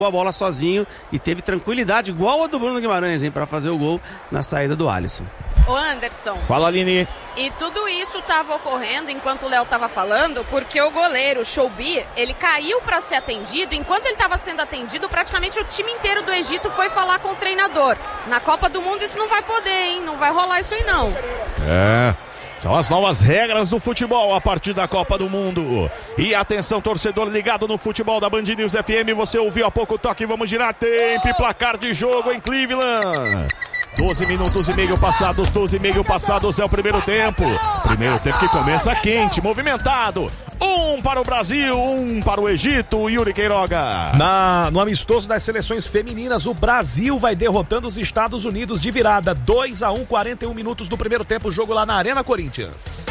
a bola sozinho e teve tranquilidade igual a do Bruno Guimarães, hein, para fazer o gol na saída do Alisson. Ô Anderson. Fala, Aline. E tudo isso estava ocorrendo enquanto o Léo estava falando, porque o goleiro Choubir, ele caiu para ser atendido. Enquanto ele estava sendo atendido, praticamente o time inteiro do Egito foi falar com o treinador. Na Copa do Mundo isso não vai poder, hein? Não vai rolar isso aí não. São as novas regras do futebol a partir da Copa do Mundo. E atenção, torcedor ligado no futebol da Band News FM. Você ouviu há pouco o toque, vamos girar tempo e placar de jogo em Cleveland. 12 minutos e meio passados, 12 e meio passados é o primeiro tempo. Primeiro tempo que começa quente, movimentado. Um para o Brasil, um para o Egito, Yuri Queiroga. No amistoso das seleções femininas, o Brasil vai derrotando os Estados Unidos de virada. 2-1, 41 minutos do primeiro tempo, jogo lá na Arena Corinthians.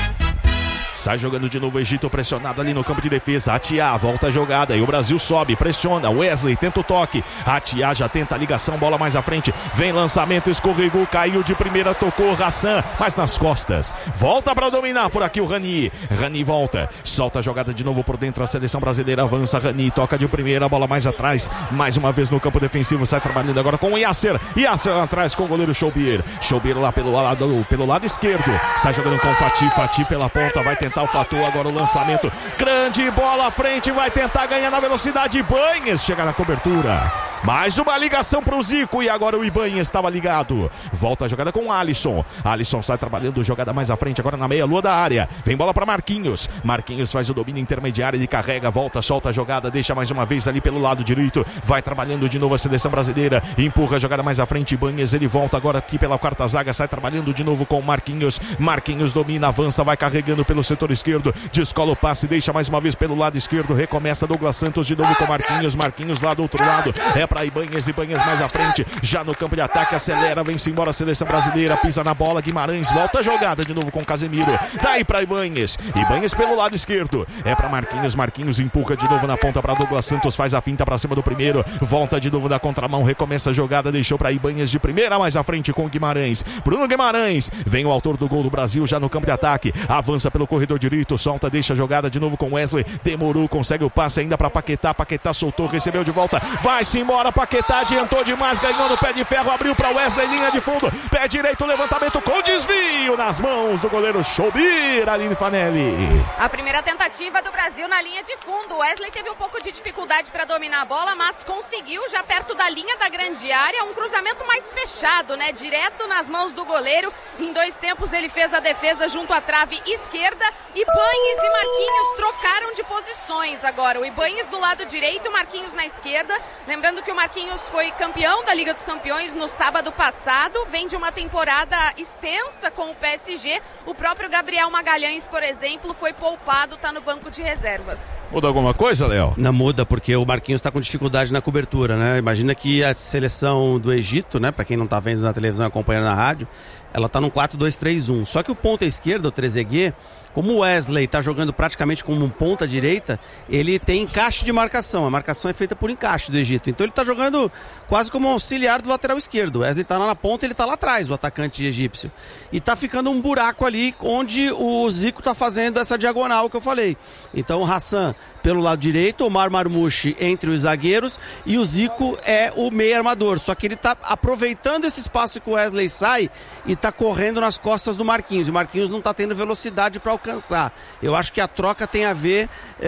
Sai jogando de novo o Egito, pressionado ali no campo de defesa. Atiá volta a jogada e o Brasil sobe, pressiona. Wesley tenta o toque. Atiá já tenta a ligação, bola mais à frente. Vem lançamento, escorregou, caiu de primeira, tocou Hassan, mas nas costas. Volta para dominar por aqui o Rani. Rani volta, solta a jogada de novo por dentro. A seleção brasileira avança. Rani toca de primeira, bola mais atrás. Mais uma vez no campo defensivo, sai trabalhando agora com o Yasser. Yasser atrás com o goleiro Choubir. Choubir lá pelo lado esquerdo. Sai jogando com o Fatih. Fatih pela ponta, vai tentar o Fatu, agora o lançamento, grande bola à frente, vai tentar ganhar na velocidade. Ibanhes chega na cobertura, mais uma ligação para o Zico e agora o Ibanhes estava ligado, volta a jogada com o Alisson. Alisson sai trabalhando, jogada mais à frente, agora na meia lua da área, vem bola para Marquinhos. Marquinhos faz o domínio intermediário, ele carrega, volta, solta a jogada, deixa mais uma vez ali pelo lado direito, vai trabalhando de novo a seleção brasileira, empurra a jogada mais à frente. Ibanhes, ele volta agora aqui pela quarta zaga, sai trabalhando de novo com o Marquinhos. Marquinhos domina, avança, vai carregando pelo setor esquerdo, descola o passe, deixa mais uma vez pelo lado esquerdo, recomeça Douglas Santos de novo com Marquinhos. Marquinhos lá do outro lado, é para Ibanhes. Ibanhes mais à frente, já no campo de ataque, acelera, vem-se embora a seleção brasileira, pisa na bola, Guimarães, volta a jogada de novo com Casemiro, daí para Ibanhes. Ibanhes pelo lado esquerdo, é para Marquinhos. Marquinhos empurra de novo na ponta para Douglas Santos, faz a finta para cima do primeiro, volta de novo da contramão, recomeça a jogada, deixou para Ibanhes de primeira, mais à frente com Guimarães. Bruno Guimarães, vem o autor do gol do Brasil já no campo de ataque, avança pelo corredor direito, solta, deixa a jogada de novo com Wesley, demorou, consegue o passe ainda para Paquetá. Paquetá soltou, recebeu de volta, vai-se embora, Paquetá adiantou demais, ganhou no pé de ferro, abriu para Wesley, linha de fundo, pé direito, levantamento com desvio nas mãos do goleiro Choubir, Aline Fanelli. A primeira tentativa do Brasil na linha de fundo, Wesley teve um pouco de dificuldade para dominar a bola, mas conseguiu já perto da linha da grande área, um cruzamento mais fechado, né, direto nas mãos do goleiro. Em 2 tempos ele fez a defesa junto à trave esquerda. Ibanhes e Marquinhos trocaram de posições agora, o Ibanhes do lado direito, o Marquinhos na esquerda. Lembrando que o Marquinhos foi campeão da Liga dos Campeões no sábado passado, vem de uma temporada extensa com o PSG. O próprio Gabriel Magalhães, por exemplo, foi poupado, está no banco de reservas. Muda alguma coisa, Léo? Não muda, porque o Marquinhos está com dificuldade na cobertura, né? Imagina que a seleção do Egito, né, para quem não está vendo na televisão, acompanhando na rádio, ela está no 4-2-3-1. Só que o ponta esquerda, o Trezeguet, como o Wesley está jogando praticamente como um ponta direita, ele tem encaixe de marcação. A marcação é feita por encaixe do Egito. Então ele está jogando quase como auxiliar do lateral esquerdo. O Wesley está lá na ponta, ele está lá atrás, o atacante egípcio. E está ficando um buraco ali onde o Zico está fazendo essa diagonal que eu falei. Então o Hassan pelo lado direito, o Omar Marmouche entre os zagueiros e o Zico é o meio armador. Só que ele está aproveitando esse espaço que o Wesley sai e está correndo nas costas do Marquinhos. E o Marquinhos não está tendo velocidade para alcançar. Eu acho que a troca tem a ver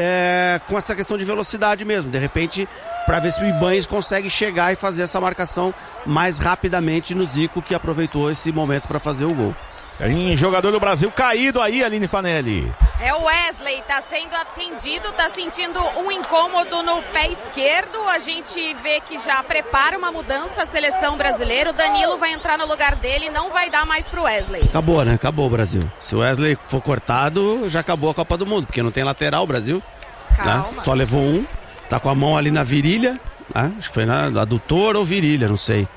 com essa questão de velocidade mesmo. De repente, para ver se o Ibanhes consegue chegar e fazer essa marcação mais rapidamente no Zico, que aproveitou esse momento para fazer o gol. Tem jogador do Brasil caído aí, Aline Fanelli. É o Wesley, tá sendo atendido, tá sentindo um incômodo no pé esquerdo. A gente vê que já prepara uma mudança a seleção brasileira. O Danilo vai entrar no lugar dele, não vai dar mais pro Wesley. Acabou, né? Acabou o Brasil. Se o Wesley for cortado, já acabou a Copa do Mundo, porque não tem lateral o Brasil. Calma. Né? Só levou um, tá com a mão ali na virilha, né? Acho que foi na adutora ou virilha, não sei.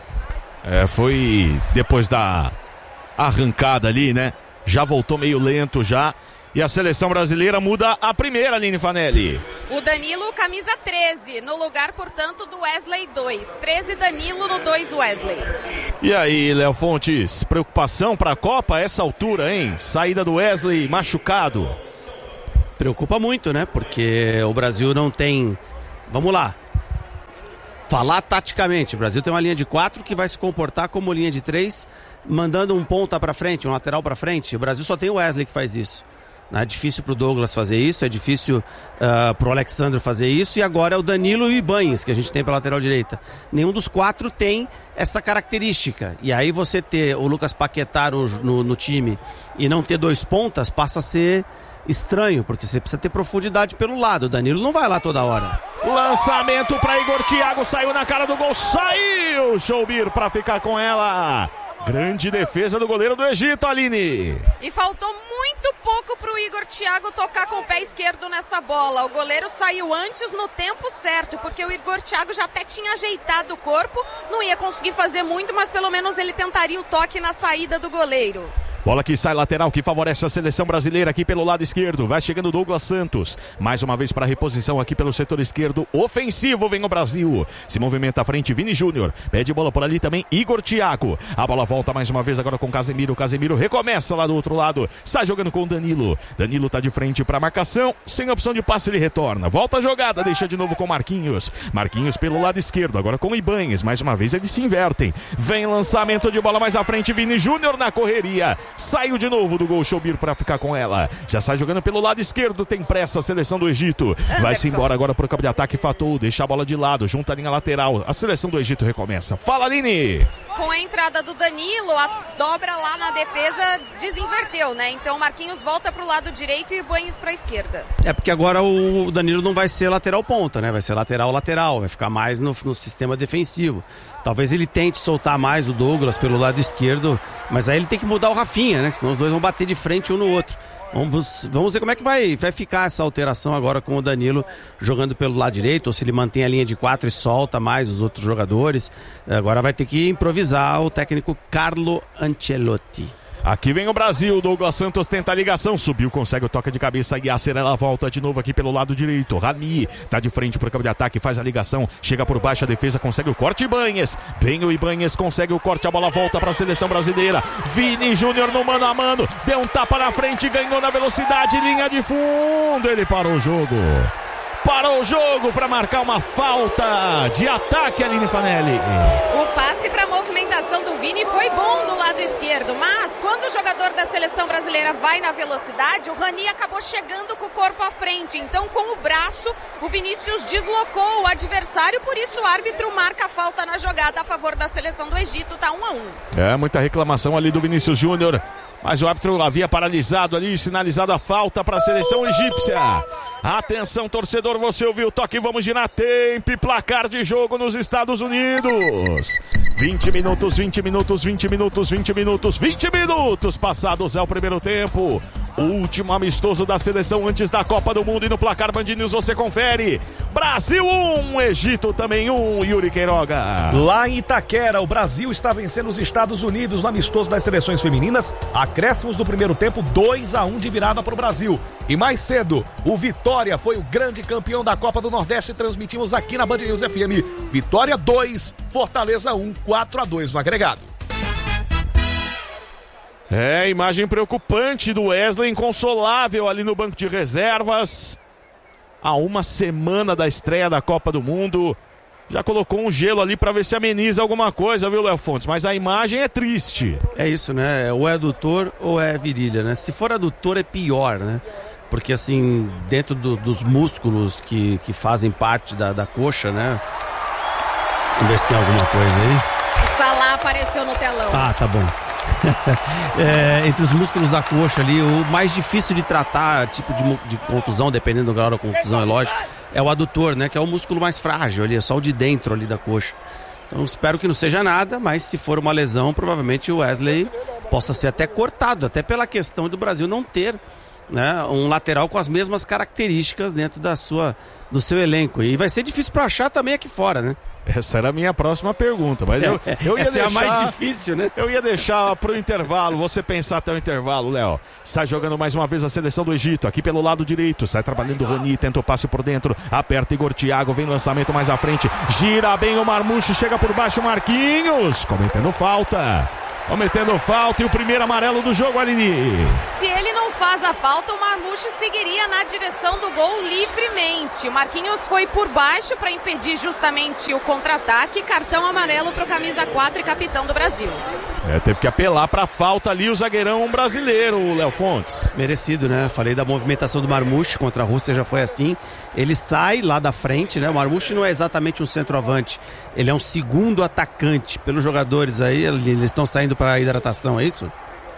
Foi depois da arrancada ali, né? Já voltou meio lento já. E a seleção brasileira muda a primeira, Aline Fanelli. O Danilo, camisa 13, no lugar, portanto, do Wesley 2. 13 Danilo, no 2 Wesley. E aí, Léo Fontes, preocupação para a Copa a essa altura, hein? Saída do Wesley machucado. Preocupa muito, né? Porque o Brasil não tem... Vamos lá. falar taticamente. O Brasil tem uma linha de 4 que vai se comportar como linha de 3, mandando um ponta para frente, um lateral para frente. O Brasil só tem o Wesley que faz isso. É difícil pro Douglas fazer isso, é difícil pro Alexandre fazer isso, e agora é o Danilo e o Ibanhes que a gente tem pela lateral direita. Nenhum dos 4 tem essa característica. E aí você ter o Lucas Paquetá no time e não ter 2 pontas passa a ser estranho, porque você precisa ter profundidade pelo lado. O Danilo não vai lá toda hora. Lançamento para Igor Thiago, saiu na cara do gol, saiu Choubir para ficar com ela. Grande defesa do goleiro do Egito, Aline. E faltou muito pouco pro Igor Thiago tocar com o pé esquerdo nessa bola. O goleiro saiu antes no tempo certo, porque o Igor Thiago já até tinha ajeitado o corpo. Não ia conseguir fazer muito, mas pelo menos ele tentaria o toque na saída do goleiro. Bola que sai lateral, que favorece a seleção brasileira aqui pelo lado esquerdo. Vai chegando Douglas Santos. Mais uma vez para reposição aqui pelo setor esquerdo. Ofensivo vem o Brasil. Se movimenta à frente Vini Júnior. Pede bola por ali também Igor Thiago. A bola volta mais uma vez agora com Casemiro. Casemiro recomeça lá do outro lado. Sai jogando com o Danilo. Danilo tá de frente para marcação. Sem opção de passe ele retorna. Volta a jogada, deixa de novo com Marquinhos. Marquinhos pelo lado esquerdo. Agora com o Ibanhes. Mais uma vez eles se invertem. Vem lançamento de bola mais à frente. Vini Júnior na correria. Saiu de novo do gol Choubir para ficar com ela. Já sai jogando pelo lado esquerdo. Tem pressa a seleção do Egito. Vai-se embora agora pro campo de ataque. Fatou. Deixa a bola de lado. Junta a linha lateral. A seleção do Egito recomeça. Fala, Aline! Com a entrada do Danilo, a dobra lá na defesa desinverteu, né? Então o Marquinhos volta pro lado direito e o Ibanhes pra esquerda. É porque agora o Danilo não vai ser lateral ponta, né? Vai ser lateral. Vai ficar mais no sistema defensivo. Talvez ele tente soltar mais o Douglas pelo lado esquerdo, mas aí ele tem que mudar o Rafinha, né? Senão os dois vão bater de frente um no outro. Vamos ver como é que vai ficar essa alteração agora com o Danilo jogando pelo lado direito, ou se ele mantém a linha de 4 e solta mais os outros jogadores. Agora vai ter que improvisar o técnico Carlo Ancelotti. Aqui vem o Brasil, Douglas Santos tenta a ligação, subiu, consegue o toque de cabeça e a Serela volta de novo aqui pelo lado direito. Rami tá de frente pro campo de ataque, faz a ligação, chega por baixo, a defesa consegue o corte. Ibanhes, bem o Ibanhes consegue o corte, a bola volta para a seleção brasileira. Vini Júnior no mano a mano, deu um tapa na frente, ganhou na velocidade, linha de fundo, ele parou o jogo. Parou o jogo para marcar uma falta de ataque, Aline Fanelli. O passe para a movimentação do Vini foi bom do lado esquerdo, mas quando o jogador da seleção brasileira vai na velocidade, o Rani acabou chegando com o corpo à frente. Então, com o braço, o Vinícius deslocou o adversário, por isso o árbitro marca a falta na jogada a favor da seleção do Egito, tá 1-1. É, muita reclamação ali do Vinícius Júnior. Mas o árbitro havia paralisado ali, sinalizado a falta para a seleção egípcia. Atenção, torcedor, você ouviu o toque, vamos girar tempo e placar de jogo nos Estados Unidos. 20 minutos passados é o primeiro tempo. Último amistoso da seleção antes da Copa do Mundo, e no placar Band News você confere. Brasil 1, Egito também 1, Yuri Queiroga. Lá em Itaquera, o Brasil está vencendo os Estados Unidos no amistoso das seleções femininas. Acréscimos do primeiro tempo, 2-1 de virada para o Brasil. E mais cedo, o Vitória foi o grande campeão da Copa do Nordeste. Transmitimos aqui na Band News FM. Vitória 2, Fortaleza 1, 4-2 no agregado. É, imagem preocupante do Wesley, inconsolável ali no banco de reservas. Há uma semana da estreia da Copa do Mundo. Já colocou um gelo ali para ver se ameniza alguma coisa, viu, Léo Fontes? Mas a imagem é triste. É isso, né? Ou é adutor ou é virilha, né? Se for adutor é pior, né? Porque assim, dentro dos músculos que fazem parte da coxa, né? Vamos ver se tem alguma coisa aí. O Salah apareceu no telão. Ah, tá bom. Entre os músculos da coxa ali, o mais difícil de tratar, tipo de contusão, dependendo do grau da contusão, é lógico, é o adutor, né? Que é o músculo mais frágil ali, é só o de dentro ali da coxa. Então espero que não seja nada, mas se for uma lesão, provavelmente o Wesley possa ser até cortado, até pela questão do Brasil não ter, né, um lateral com as mesmas características dentro do seu elenco. E vai ser difícil para achar também aqui fora, né? Essa era a minha próxima pergunta, mas eu ia essa deixar... é a mais difícil, né? Eu ia deixar pro intervalo, você pensar até o intervalo, Léo. Sai jogando mais uma vez a seleção do Egito, aqui pelo lado direito, sai trabalhando o Rani, tenta o passe por dentro, aperta Igor Thiago, vem lançamento mais à frente, gira bem o Marmucho, chega por baixo Marquinhos, cometendo falta. Cometendo falta e o primeiro amarelo do jogo, Aline. Se ele não faz a falta, o Marmouche seguiria na direção do gol livremente. O Marquinhos foi por baixo para impedir justamente o contra-ataque. Cartão amarelo para o camisa 4 e capitão do Brasil. Teve que apelar para a falta ali o zagueirão brasileiro, Léo Fontes. Merecido, né? Falei da movimentação do Marmouche contra a Rússia, já foi assim. Ele sai lá da frente, né? O Marmouche não é exatamente um centroavante, ele é um segundo atacante. Pelos jogadores aí, eles estão saindo para a hidratação, é isso?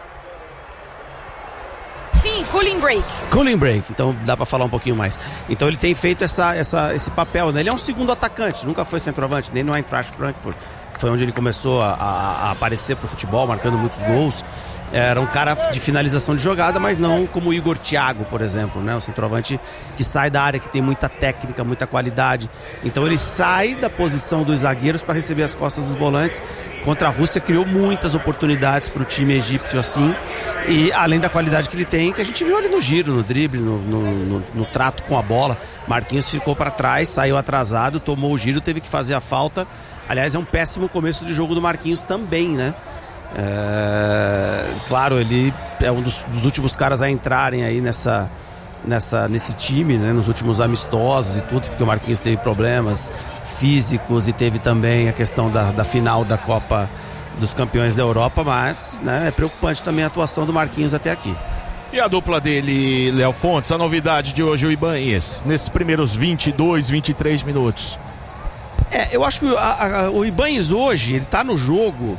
Sim, cooling break. Cooling break, então dá para falar um pouquinho mais. Então ele tem feito esse papel, né? Ele é um segundo atacante, nunca foi centroavante, nem no Eintracht Frankfurt. Foi onde ele começou a aparecer pro futebol, marcando muitos gols. Era um cara de finalização de jogada, mas não como o Igor Thiago, por exemplo, né? O centroavante que sai da área, que tem muita técnica, muita qualidade. Então ele sai da posição dos zagueiros para receber as costas dos volantes. Contra a Rússia criou muitas oportunidades para o time egípcio assim. E além da qualidade que ele tem, que a gente viu ali no giro, no drible, no trato com a bola. Marquinhos ficou para trás, saiu atrasado, tomou o giro, teve que fazer a falta. Aliás, é um péssimo começo de jogo do Marquinhos também, né? Claro, ele é um dos últimos caras a entrarem aí nesse time, né? Nos últimos amistosos e tudo, porque o Marquinhos teve problemas físicos e teve também a questão da final da Copa dos Campeões da Europa, mas, né, é preocupante também a atuação do Marquinhos até aqui. E a dupla dele, Léo Fontes, a novidade de hoje, o Ibanez, nesses primeiros 22, 23 minutos. Eu acho que o Ibanez hoje, ele tá no jogo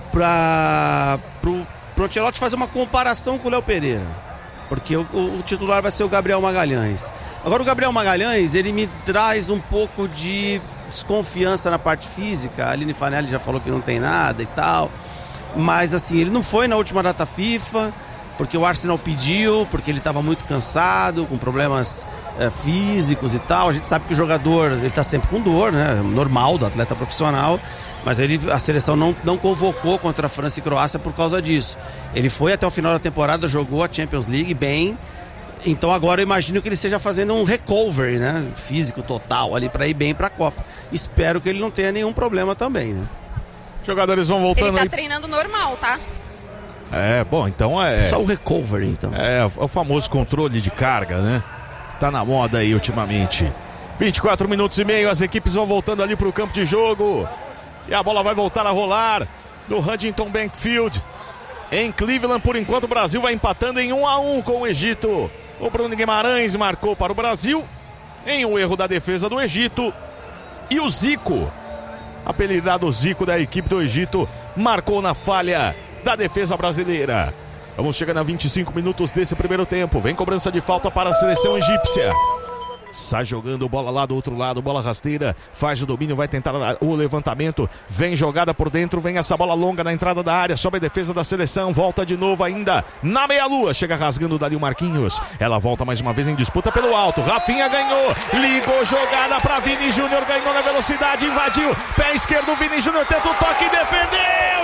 pro Ancelotti fazer uma comparação com o Léo Pereira, porque o titular vai ser o Gabriel Magalhães. Agora o Gabriel Magalhães, ele me traz um pouco de desconfiança na parte física. A Aline Fanelli já falou que não tem nada e tal, mas assim, ele não foi na última data FIFA porque o Arsenal pediu, porque ele estava muito cansado, com problemas físicos e tal. A gente sabe que o jogador, ele está sempre com dor, né? Normal do atleta profissional, mas a seleção não convocou contra a França e Croácia por causa disso. Ele foi até o final da temporada, jogou a Champions League bem, então agora eu imagino que ele esteja fazendo um recovery, né? Físico total ali para ir bem para a Copa. Espero que ele não tenha nenhum problema também, né? Jogadores vão voltando. Ele tá treinando normal, tá? Bom, então só o recovery, então. É o famoso controle de carga, né? Tá na moda aí ultimamente. 24 minutos e meio, as equipes vão voltando ali pro campo de jogo. E a bola vai voltar a rolar no Huntington Bank Field, em Cleveland. Por enquanto o Brasil vai empatando em 1-1 com o Egito. O Bruno Guimarães marcou para o Brasil em um erro da defesa do Egito. E o Zico, apelidado Zico da equipe do Egito, marcou na falha da defesa brasileira. Vamos chegando a 25 minutos desse primeiro tempo. Vem cobrança de falta para a seleção egípcia. Sai jogando bola lá do outro lado, bola rasteira, faz o domínio, vai tentar o levantamento, vem jogada por dentro, vem essa bola longa na entrada da área, sobe a defesa da seleção, volta de novo ainda na meia-lua, chega rasgando dali o Marquinhos, ela volta mais uma vez em disputa pelo alto, Rafinha ganhou, ligou jogada para Vini Júnior, ganhou na velocidade, invadiu, pé esquerdo, Vini Júnior tenta o toque e defendeu,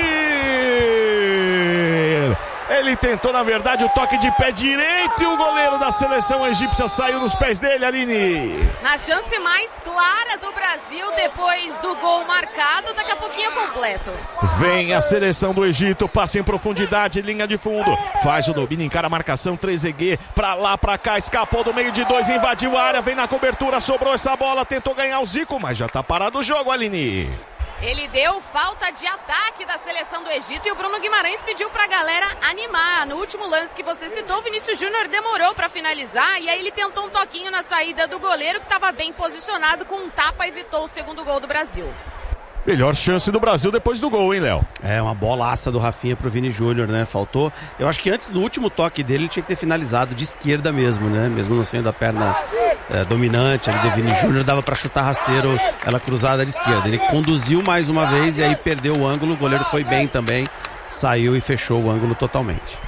Jobir! Ele tentou, na verdade, o toque de pé direito e o goleiro da seleção egípcia saiu nos pés dele, Aline. Na chance mais clara do Brasil, depois do gol marcado, daqui a pouquinho completo. Vem a seleção do Egito, passa em profundidade, linha de fundo, faz o domínio, encara a marcação, Trezeguet, pra lá, pra cá, escapou do meio de dois, invadiu a área, vem na cobertura, sobrou essa bola, tentou ganhar o Zico, mas já tá parado o jogo, Aline. Ele deu falta de ataque da seleção do Egito e o Bruno Guimarães pediu pra galera animar. No último lance que você citou, o Vinícius Júnior demorou pra finalizar e aí ele tentou um toquinho na saída do goleiro que estava bem posicionado, com um tapa evitou o segundo gol do Brasil. Melhor chance do Brasil depois do gol, hein, Léo? Uma bolaça do Rafinha pro Vini Júnior, né? Faltou. Eu acho que antes do último toque dele, ele tinha que ter finalizado de esquerda mesmo, né? Mesmo não sendo a perna dominante ali do Vini Júnior, dava pra chutar rasteiro, ela cruzada de esquerda. Ele conduziu mais uma vez e aí perdeu o ângulo. O goleiro foi bem também, saiu e fechou o ângulo totalmente.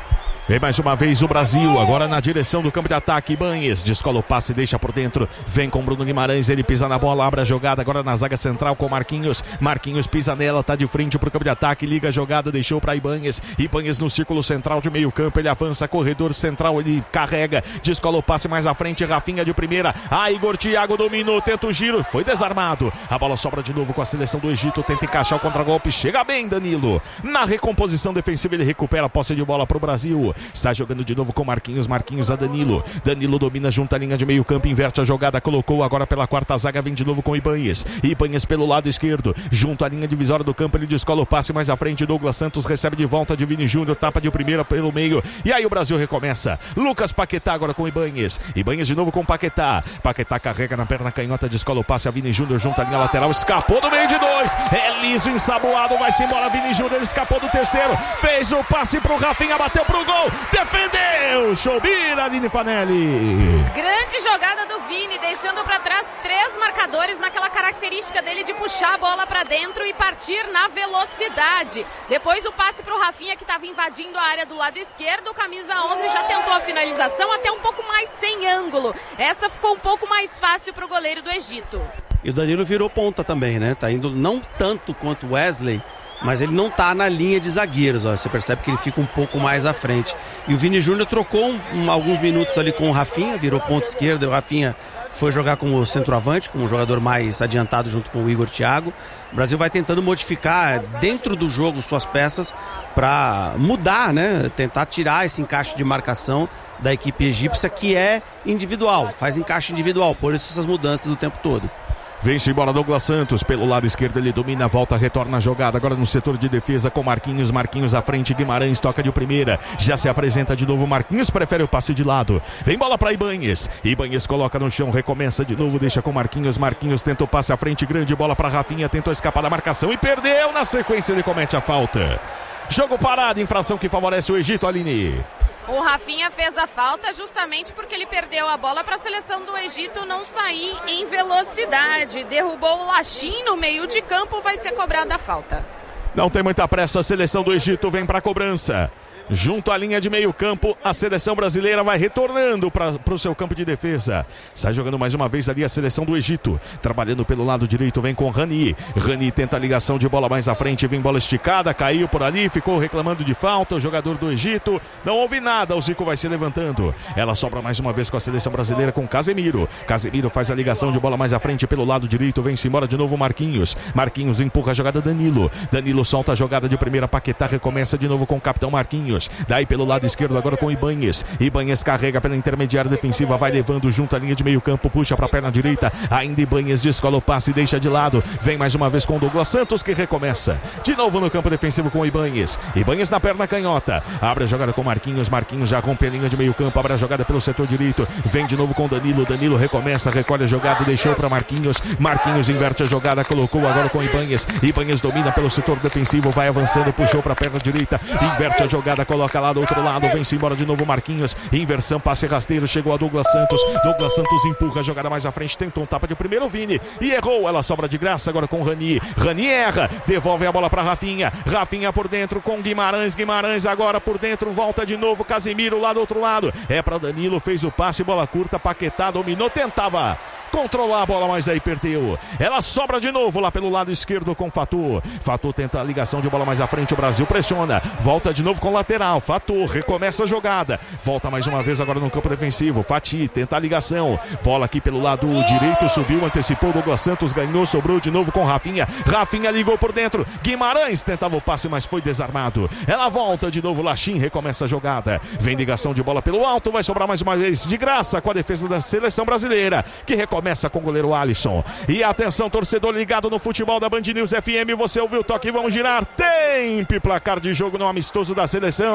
Vem mais uma vez o Brasil, agora na direção do campo de ataque. Ibanez descola o passe, deixa por dentro. Vem com Bruno Guimarães, ele pisa na bola, abre a jogada agora na zaga central com Marquinhos. Marquinhos pisa nela, tá de frente pro campo de ataque, liga a jogada, deixou para Ibanez. Ibanez no círculo central de meio campo, ele avança, corredor central, ele carrega, descola o passe mais à frente. Rafinha de primeira, Igor Thiago dominou, tenta o giro, foi desarmado. A bola sobra de novo com a seleção do Egito, tenta encaixar o contragolpe, chega bem Danilo. Na recomposição defensiva ele recupera a posse de bola pro Brasil. Está jogando de novo com Marquinhos, Marquinhos a Danilo. Danilo domina junto à linha de meio campo, inverte a jogada, colocou agora pela quarta zaga, vem de novo com Ibanez. Ibanez pelo lado esquerdo, junto à linha divisória do campo, ele descola o passe mais à frente. Douglas Santos recebe de volta de Vini Júnior, tapa de primeira pelo meio. E aí o Brasil recomeça. Lucas Paquetá agora com Ibanez. Ibanez de novo com Paquetá. Paquetá carrega na perna canhota, descola o passe a Vini Júnior junto à linha lateral, escapou do meio de dois. É liso, ensaboado, vai-se embora Vini Júnior, ele escapou do terceiro, fez o passe pro Rafinha, bateu pro gol, defendeu, Choubira, Aline Fanelli. Grande jogada do Vini, deixando para trás 3 marcadores naquela característica dele de puxar a bola para dentro e partir na velocidade. Depois o passe pro Rafinha, que estava invadindo a área do lado esquerdo, o camisa 11 já tentou a finalização, até um pouco mais sem ângulo. Essa ficou um pouco mais fácil pro goleiro do Egito. E o Danilo virou ponta também, né? Tá indo não tanto quanto o Wesley, mas ele não tá na linha de zagueiros, ó. Você percebe que ele fica um pouco mais à frente. E o Vini Júnior trocou alguns minutos ali com o Rafinha, virou ponta esquerda, e o Rafinha foi jogar como centroavante, como um jogador mais adiantado junto com o Igor Thiago. O Brasil vai tentando modificar dentro do jogo suas peças para mudar, né? Tentar tirar esse encaixe de marcação da equipe egípcia, que é individual, faz encaixe individual, por isso essas mudanças o tempo todo. Vem-se embora Douglas Santos, pelo lado esquerdo ele domina, volta, retorna a jogada, agora no setor de defesa com Marquinhos, Marquinhos à frente, Guimarães toca de primeira, já se apresenta de novo, Marquinhos prefere o passe de lado, vem bola para Ibanez, Ibanez coloca no chão, recomeça de novo, deixa com Marquinhos, Marquinhos tenta o passe à frente, grande bola para Rafinha, tentou escapar da marcação e perdeu, na sequência ele comete a falta. Jogo parado, infração que favorece o Egito, Aline. O Rafinha fez a falta justamente porque ele perdeu a bola para a seleção do Egito não sair em velocidade. Derrubou o Lachim no meio de campo, vai ser cobrada a falta. Não tem muita pressa, a seleção do Egito vem para a cobrança. Junto à linha de meio campo, a seleção brasileira vai retornando para o seu campo de defesa. Sai jogando mais uma vez ali a seleção do Egito. Trabalhando pelo lado direito, vem com Rani. Rani tenta a ligação de bola mais à frente, vem bola esticada, caiu por ali, ficou reclamando de falta. O jogador do Egito, não houve nada, o Zico vai se levantando. Ela sobra mais uma vez com a seleção brasileira com Casemiro. Casemiro faz a ligação de bola mais à frente pelo lado direito, vem-se embora de novo Marquinhos. Marquinhos empurra a jogada Danilo. Danilo solta a jogada de primeira, Paquetá recomeça de novo com o capitão Marquinhos. Daí pelo lado esquerdo agora com Ibanez. Ibanez carrega pela intermediária defensiva, vai levando junto à linha de meio campo, puxa para a perna direita, ainda Ibanez descola o passe e deixa de lado, vem mais uma vez com o Douglas Santos que recomeça, de novo no campo defensivo com Ibanez. Ibanez na perna canhota, abre a jogada com Marquinhos, Marquinhos já rompe a linha de meio campo, abre a jogada pelo setor direito, vem de novo com Danilo, Danilo recomeça, recolhe a jogada, deixou para Marquinhos, Marquinhos inverte a jogada, colocou agora com Ibanez, Ibanez domina pelo setor defensivo, vai avançando, puxou para a perna direita, inverte a jogada, coloca lá do outro lado, vem-se embora de novo Marquinhos, inversão, passe rasteiro, chegou a Douglas Santos empurra a jogada mais à frente, tentou um tapa de primeiro, Vini, e errou, ela sobra de graça agora com Rani, Rani erra, devolve a bola para Rafinha, Rafinha por dentro com Guimarães, Guimarães agora por dentro, volta de novo, Casemiro lá do outro lado, é para Danilo, fez o passe, bola curta, Paquetá dominou, tentava controlar a bola, mas aí perdeu. Ela sobra de novo lá pelo lado esquerdo com Fatou. Fatou tenta a ligação de bola mais à frente, o Brasil pressiona, volta de novo com o lateral, Fatou recomeça a jogada, volta mais uma vez agora no campo defensivo, Fati tenta a ligação, bola aqui pelo lado direito, subiu, antecipou, Douglas Santos ganhou, sobrou de novo com Rafinha, Rafinha ligou por dentro, Guimarães tentava o passe, mas foi desarmado. Ela volta de novo, Lachim recomeça a jogada, vem ligação de bola pelo alto, vai sobrar mais uma vez de graça com a defesa da seleção brasileira, que recomeça com o goleiro Alisson. E atenção, torcedor ligado no futebol da Band News FM, você ouviu o toque, vamos girar, tempo e placar de jogo no amistoso da seleção.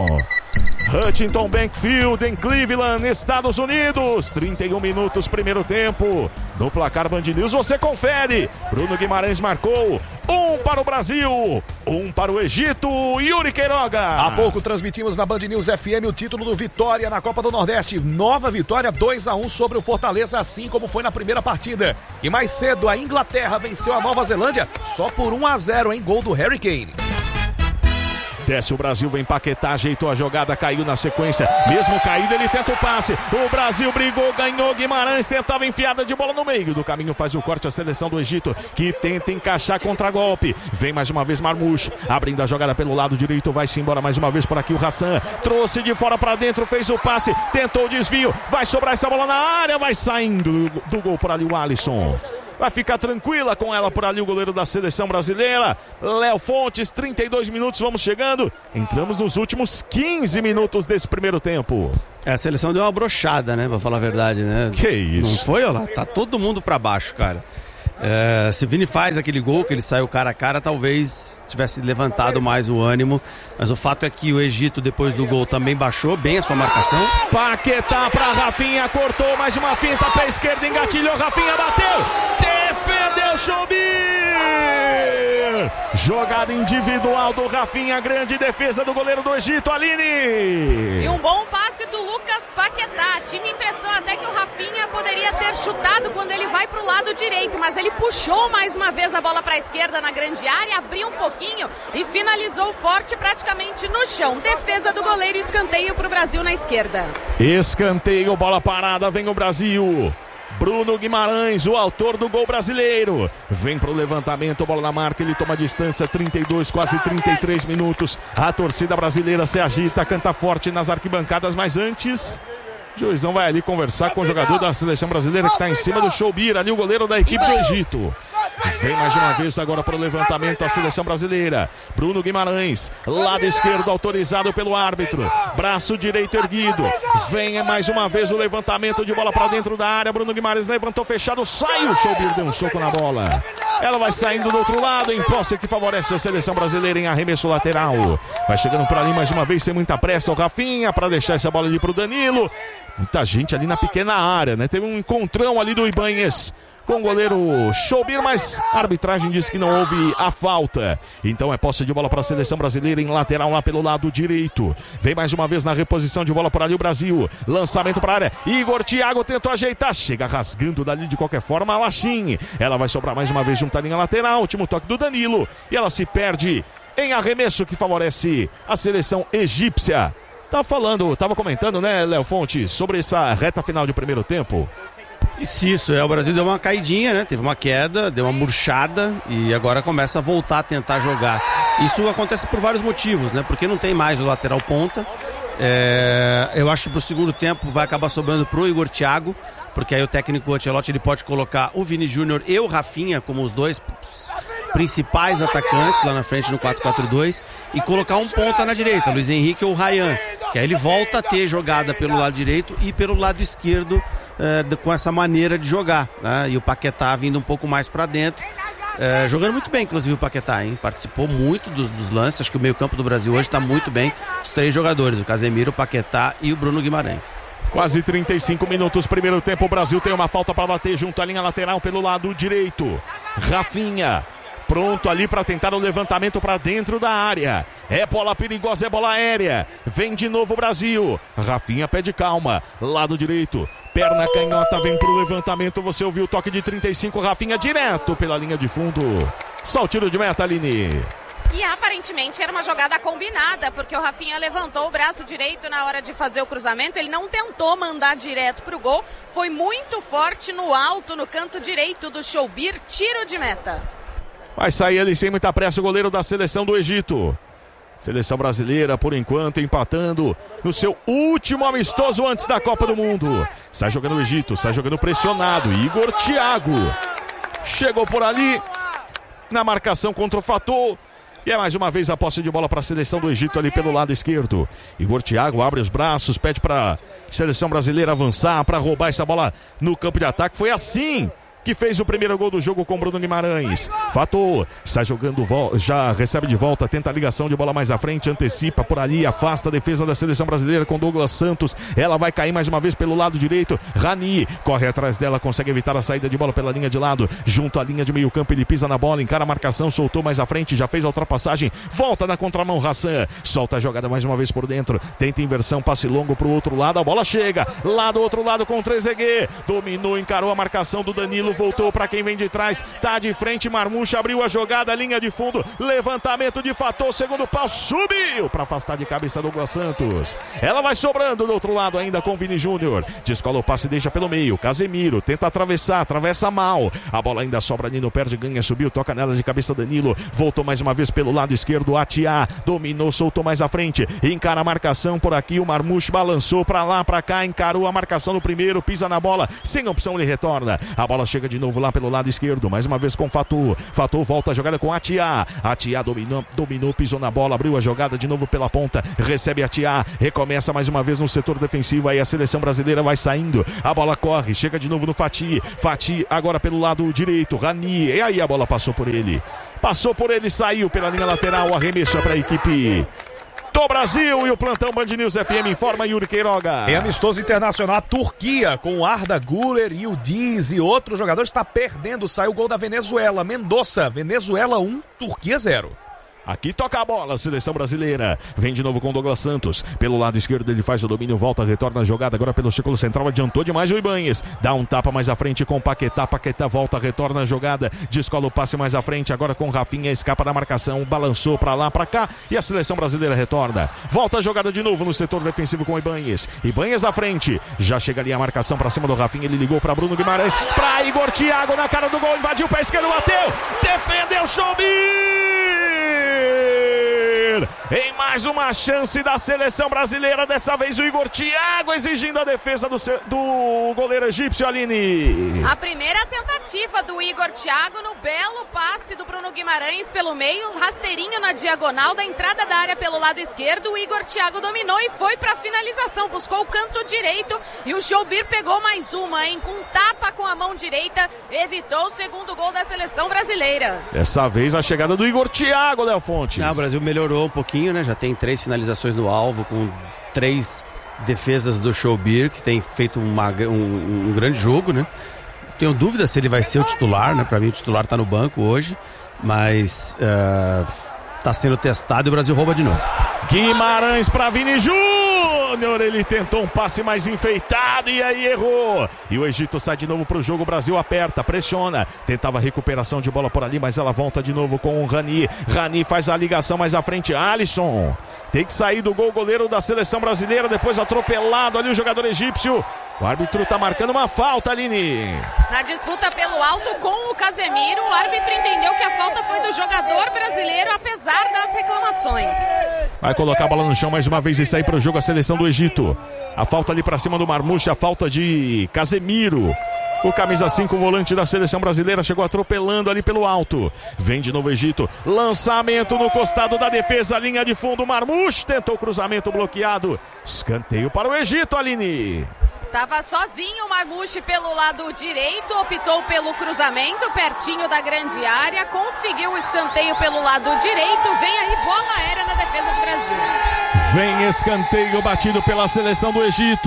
Huntington Bank Field em Cleveland, Estados Unidos, 31 minutos, primeiro tempo. No placar Band News você confere. Bruno Guimarães marcou, 1 para o Brasil, 1 para o Egito, Yuri Queiroga. Há pouco transmitimos na Band News FM o título do Vitória na Copa do Nordeste. Nova vitória, 2-1 sobre o Fortaleza, assim como foi na primeira partida. E mais cedo a Inglaterra venceu a Nova Zelândia só por 1-0 em gol do Harry Kane. Desce o Brasil, vem Paquetá, ajeitou a jogada, caiu na sequência. Mesmo caído, ele tenta o passe. O Brasil brigou, ganhou. Guimarães tentava enfiada de bola no meio do caminho, faz o corte a seleção do Egito, que tenta encaixar contra-golpe. Vem mais uma vez Marmouche, abrindo a jogada pelo lado direito, vai-se embora mais uma vez por aqui o Hassan. Trouxe de fora para dentro, fez o passe, tentou o desvio, vai sobrar essa bola na área, vai saindo do gol por ali o Alisson. Vai ficar tranquila com ela por ali o goleiro da seleção brasileira, Léo Fontes. 32 minutos, vamos chegando. Entramos nos últimos 15 minutos desse primeiro tempo. A seleção deu uma brochada, né? Pra falar a verdade, né? Que isso? Não foi, olha lá, tá todo mundo pra baixo, cara. Se o Vini faz aquele gol, que ele saiu cara a cara, talvez tivesse levantado mais o ânimo. Mas o fato é que o Egito, depois do gol, também baixou bem a sua marcação. Paquetá pra Rafinha, cortou mais uma finta, pé esquerdo, engatilhou, Rafinha bateu, defendeu, Choubir! Jogada individual do Rafinha, grande defesa do goleiro do Egito, Aline! E um bom passe do Lucas Paquetá. Tive a impressão até que o Rafinha poderia ter chutado quando ele vai pro lado direito, mas ele puxou mais uma vez a bola para a esquerda na grande área, abriu um pouquinho e finalizou forte praticamente no chão. Defesa do goleiro, escanteio para o Brasil na esquerda. Escanteio, bola parada, vem o Brasil. Bruno Guimarães, o autor do gol brasileiro, vem pro levantamento, bola na marca, ele toma distância, 32, quase 33 minutos. A torcida brasileira se agita, canta forte nas arquibancadas, mas antes... Juizão vai ali conversar com o jogador da seleção brasileira que está em cima do Choubir, ali o goleiro da equipe do Egito. Vem mais uma vez agora para o levantamento a seleção brasileira. Bruno Guimarães, lado esquerdo autorizado pelo árbitro. Braço direito erguido. Vem mais uma vez o levantamento de bola para dentro da área. Bruno Guimarães levantou fechado, sai o Choubir, deu um soco na bola. Ela vai saindo do outro lado, em posse que favorece a seleção brasileira em arremesso lateral. Vai chegando por ali mais uma vez sem muita pressa o Rafinha para deixar essa bola ali para o Danilo. Muita gente ali na pequena área, né? Teve um encontrão ali do Ibanez com o goleiro Choubir, mas a arbitragem diz que não houve a falta. Então é posse de bola para a seleção brasileira em lateral lá pelo lado direito. Vem mais uma vez na reposição de bola por ali o Brasil. Lançamento para a área. Igor Thiago tentou ajeitar. Chega rasgando dali de qualquer forma a Lachim. Ela vai sobrar mais uma vez junto à linha lateral. Último toque do Danilo. E ela se perde em arremesso que favorece a seleção egípcia. Tava comentando, né, Léo Fontes, sobre essa reta final de primeiro tempo. Isso, o Brasil deu uma caidinha, né? Teve uma queda, deu uma murchada e agora começa a voltar a tentar jogar. Isso acontece por vários motivos, né? Porque não tem mais o lateral ponta. Eu acho que pro segundo tempo vai acabar sobrando pro Igor Thiago, porque aí o técnico Ancelotti ele pode colocar o Vini Júnior e o Rafinha como os dois principais atacantes lá na frente no 4-4-2 e colocar um ponta na direita, Luiz Henrique ou Ryan, que aí ele volta a ter jogada pelo lado direito e pelo lado esquerdo com essa maneira de jogar, né? E o Paquetá vindo um pouco mais para dentro, jogando muito bem, inclusive o Paquetá, hein? Participou muito dos lances. Acho que o meio campo do Brasil hoje está muito bem, os três jogadores, o Casemiro, o Paquetá e o Bruno Guimarães. Quase 35 minutos, primeiro tempo, o Brasil tem uma falta para bater junto à linha lateral pelo lado direito. Rafinha pronto ali para tentar o levantamento para dentro da área. É bola perigosa, é bola aérea. Vem de novo o Brasil. Rafinha pede calma. Lado direito. Perna canhota, vem pro levantamento. Você ouviu o toque de 35. Rafinha direto pela linha de fundo. Só o tiro de meta, Aline. E aparentemente era uma jogada combinada, porque o Rafinha levantou o braço direito na hora de fazer o cruzamento. Ele não tentou mandar direto pro gol. Foi muito forte no alto, no canto direito do Choubir. Tiro de meta. Vai sair ali sem muita pressa o goleiro da seleção do Egito. Seleção brasileira, por enquanto, empatando no seu último amistoso antes da Copa do Mundo. Sai jogando o Egito, sai jogando pressionado. Igor Thiago chegou por ali na marcação contra o Fatou. E é mais uma vez a posse de bola para a seleção do Egito ali pelo lado esquerdo. Igor Thiago abre os braços, pede para a seleção brasileira avançar, para roubar essa bola no campo de ataque. Foi assim que fez o primeiro gol do jogo com Bruno Guimarães. Fatou, está jogando, já recebe de volta, tenta a ligação de bola mais à frente, antecipa por ali, afasta a defesa da seleção brasileira com Douglas Santos. Ela vai cair mais uma vez pelo lado direito. Rani corre atrás dela, consegue evitar a saída de bola pela linha de lado, junto à linha de meio campo. Ele pisa na bola, encara a marcação, soltou mais à frente, já fez a ultrapassagem, volta na contramão. Hassan solta a jogada mais uma vez por dentro, tenta inversão, passe longo pro outro lado, a bola chega lá do outro lado com o Trezeguet, dominou, encarou a marcação do Danilo. lado, voltou para quem vem de trás, tá de frente, Marmush abriu a jogada, linha de fundo, levantamento de Fator, segundo pau, subiu para afastar de cabeça Douglas Santos. Ela vai sobrando do outro lado ainda com Vini Júnior, descola o passe, deixa pelo meio, Casemiro tenta atravessar, atravessa mal, a bola ainda sobra, Nino perde, ganha, subiu, toca nela de cabeça Danilo, voltou mais uma vez pelo lado esquerdo, Atiá, dominou, soltou mais à frente, encara a marcação por aqui, o Marmush balançou pra lá, pra cá, encarou a marcação no primeiro, pisa na bola, sem opção ele retorna, a bola chega de novo lá pelo lado esquerdo, mais uma vez com Fator, Fator volta a jogada com Atiá, Atiá dominou, pisou na bola, abriu a jogada de novo pela ponta, recebe Atiá, recomeça mais uma vez no setor defensivo, aí a seleção brasileira vai saindo, a bola corre, chega de novo no Fati agora pelo lado direito, Rani, e aí a bola passou por ele, saiu pela linha lateral, arremesso para a equipe do Brasil, e o plantão Band News FM informa Yuri Queiroga. Em amistoso internacional, a Turquia, com o Arda Güler e o Diz e outros jogadores, está perdendo. Saiu o gol da Venezuela. Mendoza, Venezuela 1, Turquia 0. Aqui toca a bola, seleção brasileira. Vem de novo com Douglas Santos. Pelo lado esquerdo ele faz o domínio, volta, retorna a jogada. Agora pelo círculo central, adiantou demais o Ibanez. Dá um tapa mais à frente com Paquetá. Paquetá volta, retorna a jogada. Descola o passe mais à frente. Agora com Rafinha, escapa da marcação. Balançou pra lá, pra cá. E a seleção brasileira retorna. Volta a jogada de novo no setor defensivo com Ibanez. Ibanez à frente. Já chega ali a marcação pra cima do Rafinha. Ele ligou pra Bruno Guimarães. Pra Igor Thiago na cara do gol. Invadiu pra esquerda, bateu. Defendeu, Choubir. Em mais uma chance da seleção brasileira, dessa vez o Igor Thiago exigindo a defesa do goleiro egípcio, Aline. A primeira tentativa do Igor Thiago no belo passe do Bruno Guimarães pelo meio, rasteirinho na diagonal da entrada da área pelo lado esquerdo. O Igor Thiago dominou e foi para a finalização, buscou o canto direito e o Choubir pegou mais uma, hein? Com tapa com a mão direita, evitou o segundo gol da seleção brasileira. Dessa vez a chegada do Igor Thiago, Léo Fontes. O Brasil melhorou um pouquinho, né? Já tem 3 finalizações no alvo, com 3 defesas do Choubir, que tem feito um grande jogo, né? Tenho dúvida se ele vai ser o titular, né? Para mim o titular tá no banco hoje, mas tá sendo testado e o Brasil rouba de novo. Guimarães para Vini Júnior, ele tentou um passe mais enfeitado e aí errou. E o Egito sai de novo pro jogo, o Brasil aperta, pressiona, tentava recuperação de bola por ali, mas ela volta de novo com o Rani. Rani faz a ligação mais à frente, Alisson. Tem que sair do gol o goleiro da seleção brasileira, depois atropelado ali o jogador egípcio. O árbitro tá marcando uma falta, Aline. Na disputa pelo alto com o Casemiro, o árbitro entendeu que a falta foi do jogador brasileiro, apesar das reclamações. Vai colocar a bola no chão mais uma vez e sair para o jogo a seleção do Egito. A falta ali para cima do Marmush, a falta de Casemiro. O camisa 5, o volante da seleção brasileira, chegou atropelando ali pelo alto. Vem de novo o Egito. Lançamento no costado da defesa, linha de fundo. Marmush tentou cruzamento bloqueado. Escanteio para o Egito, Aline. Tava sozinho o Marmush pelo lado direito, optou pelo cruzamento, pertinho da grande área, conseguiu o escanteio pelo lado direito, vem aí bola aérea na defesa do Brasil. Vem escanteio batido pela seleção do Egito.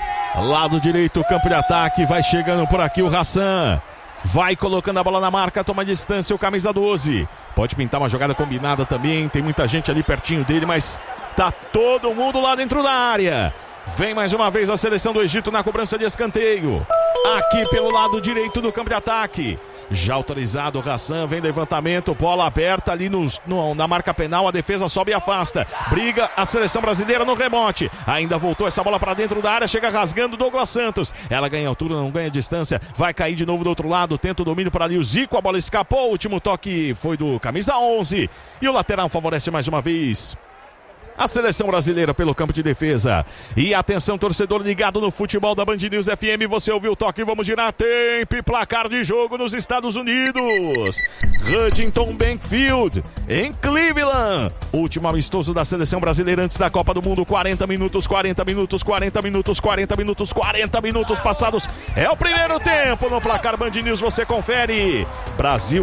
Lado direito, campo de ataque, vai chegando por aqui o Hassan. Vai colocando a bola na marca, toma distância o camisa 12. Pode pintar uma jogada combinada também, tem muita gente ali pertinho dele, mas tá todo mundo lá dentro da área. Vem mais uma vez a seleção do Egito na cobrança de escanteio. Aqui pelo lado direito do campo de ataque. Já autorizado o Hassan, vem levantamento, bola aberta ali na marca penal, a defesa sobe e afasta. Briga a seleção brasileira no rebote. Ainda voltou essa bola para dentro da área, chega rasgando Douglas Santos. Ela ganha altura, não ganha distância, vai cair de novo do outro lado, tenta o domínio para ali o Zico, a bola escapou, o último toque foi do camisa 11. E o lateral favorece mais uma vez a seleção brasileira pelo campo de defesa. E atenção, torcedor ligado no futebol da Band News FM, você ouviu o toque, vamos girar tempo e placar de jogo nos Estados Unidos. Huntington Bank Field, em Cleveland. Último amistoso da seleção brasileira antes da Copa do Mundo. 40 minutos, 40 minutos, 40 minutos, 40 minutos, 40 minutos passados. É o primeiro tempo no placar Band News, você confere. Brasil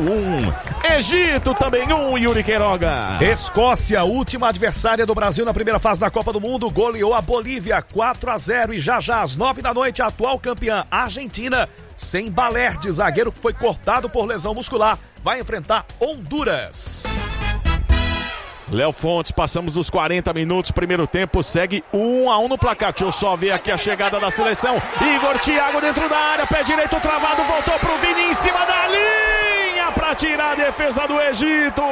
1, Egito também 1, Yuri Queiroga. Escócia, última adversária do Brasil na primeira fase da Copa do Mundo, goleou a Bolívia 4-0 e já às 9 da noite a atual campeã Argentina, sem Balerdi, zagueiro que foi cortado por lesão muscular, vai enfrentar Honduras. Léo Fontes, passamos dos 40 minutos, primeiro tempo, segue 1-1 no placar. Deixa eu só ver aqui a chegada da seleção. Igor Thiago dentro da área, pé direito travado, voltou pro Vini em cima da linha para tirar a defesa do Egito.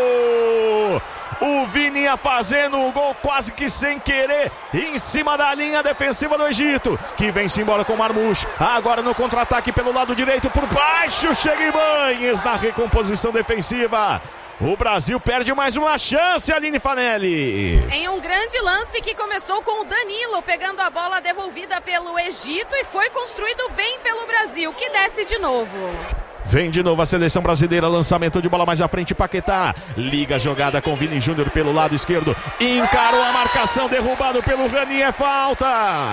O Vini ia fazendo o gol quase que sem querer, em cima da linha defensiva do Egito, que vem-se embora com o Marmouche. Agora no contra-ataque pelo lado direito, por baixo, chega Ibanez na recomposição defensiva. O Brasil perde mais uma chance, Aline Fanelli. Em um grande lance que começou com o Danilo pegando a bola devolvida pelo Egito e foi construído bem pelo Brasil, que desce de novo. Vem de novo a seleção brasileira, lançamento de bola mais à frente, Paquetá. Liga a jogada com Vini Júnior pelo lado esquerdo. Encarou a marcação, derrubado pelo Rani, é falta.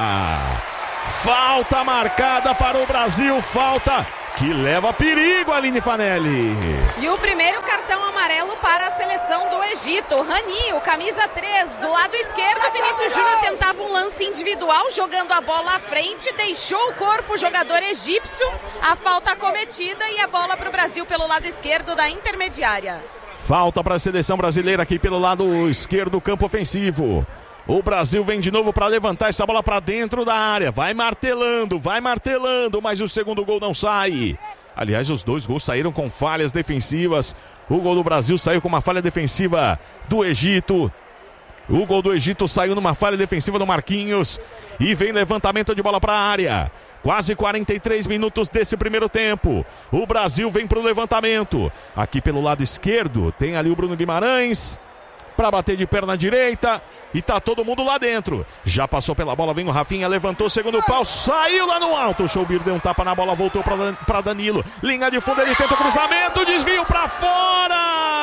Falta marcada para o Brasil, falta que leva perigo, Aline Fanelli. E o primeiro cartão amarelo para a seleção do Egito. Rani, o camisa 3, do lado esquerdo. Vinícius Júnior tentava um lance individual, jogando a bola à frente, deixou o corpo o jogador egípcio. A falta cometida e a bola para o Brasil pelo lado esquerdo da intermediária. Falta para a seleção brasileira aqui pelo lado esquerdo do campo ofensivo. O Brasil vem de novo para levantar essa bola para dentro da área. Vai martelando, mas o segundo gol não sai. Aliás, os dois gols saíram com falhas defensivas. O gol do Brasil saiu com uma falha defensiva do Egito. O gol do Egito saiu numa falha defensiva do Marquinhos. E vem levantamento de bola para a área. Quase 43 minutos desse primeiro tempo. O Brasil vem para o levantamento. Aqui pelo lado esquerdo tem ali o Bruno Guimarães para bater de perna direita. E tá todo mundo lá dentro. Já passou pela bola, vem o Rafinha, levantou o segundo pau, saiu lá no alto. O Choubir deu um tapa na bola, voltou para Danilo. Linha de fundo, ele tenta o cruzamento, desvio para fora.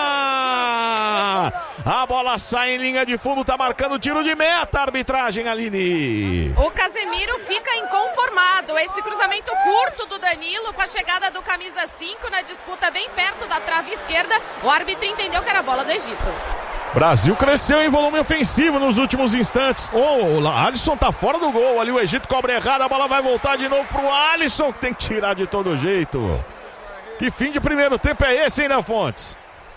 A bola sai em linha de fundo, tá marcando tiro de meta. Arbitragem, Aline. O Casemiro fica inconformado. Esse cruzamento curto do Danilo com a chegada do camisa 5 na disputa bem perto da trave esquerda. O árbitro entendeu que era a bola do Egito. Brasil cresceu em volume ofensivo nos últimos instantes. O Alisson tá fora do gol. Ali o Egito cobra errado. A bola vai voltar de novo pro Alisson, que tem que tirar de todo jeito. Que fim de primeiro tempo é esse, hein, Léo Fontes?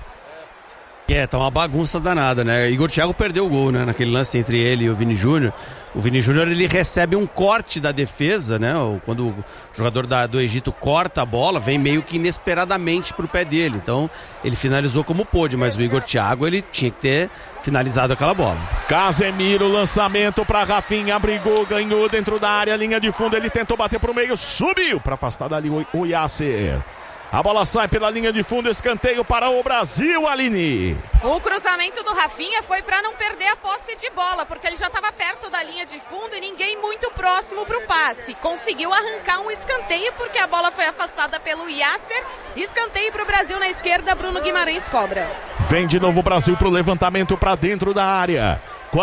Tá uma bagunça danada, né? Igor Thiago perdeu o gol, né? Naquele lance entre ele e o Vini Júnior. O Vini Júnior, ele recebe um corte da defesa, né? Quando o jogador do Egito corta a bola, vem meio que inesperadamente pro pé dele. Então, ele finalizou como pôde, mas o Igor Thiago, ele tinha que ter finalizado aquela bola. Casemiro, lançamento para Rafinha, brigou, ganhou dentro da área, linha de fundo, ele tentou bater pro meio, subiu para afastar dali o Yasser. A bola sai pela linha de fundo, escanteio para o Brasil, Aline. O cruzamento do Rafinha foi para não perder a posse de bola, porque ele já estava perto da linha de fundo e ninguém muito próximo para o passe. Conseguiu arrancar um escanteio porque a bola foi afastada pelo Yasser. Escanteio para o Brasil na esquerda, Bruno Guimarães cobra. Vem de novo o Brasil para o levantamento para dentro da área.